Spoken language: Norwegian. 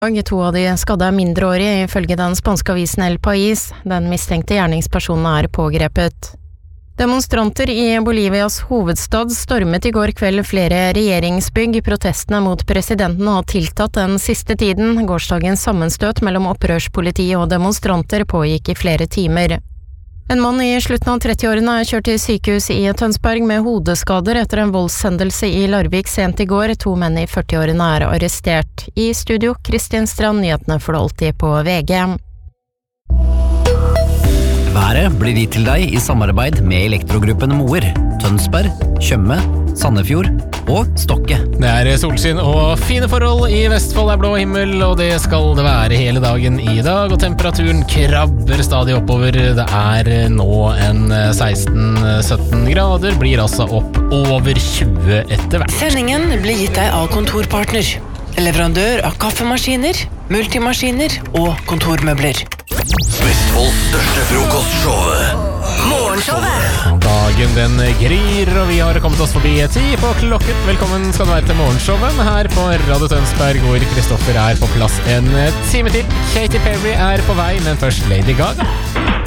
To av de skadde mindreårige ifølge den spanske avisen El País. Den mistenkte gjerningspersonen pågrepet. Demonstranter i Bolivias hovedstad stormet i går kveld flere regjeringsbygg. Protestene mot presidenten har tiltatt den siste tiden. Gårsdagens sammenstøt mellom opprørspoliti og demonstranter pågikk i flere timer. En mann i slutten av 30-årene kjørt til sykehus i Tønsberg med hodeskader etter en voldshendelse i Larvik sent i går. 2 menn i 40-årene arrestert. I studio, Kristin Strand, nyhetene får du alltid på VG. Været blir gitt til deg i samarbeid med Elektrogruppen Moer, Tønsberg, Tjøme, Sandefjord og Stokke. Det solskinn og fine forhold i Vestfold, blå himmel, og det skal det være hele dagen i dag, og temperaturen krabber stadig oppover. Det nå en 16-17 grader, blir altså opp over 20 etter hvert. Sendingen blir gitt deg av Kontorpartner, leverandør av kaffemaskiner, multimaskiner og kontormøbler. Vestfolds største frokostshowet, Morgenshowet. Dagen den gryr, og vi har kommet oss forbi 10 på klokken. Velkommen skal du være til Morgenshowet her på Radio Tønsberg, hvor Kristoffer på plass en time til. Katy Perry på vei, men først Lady Gaga.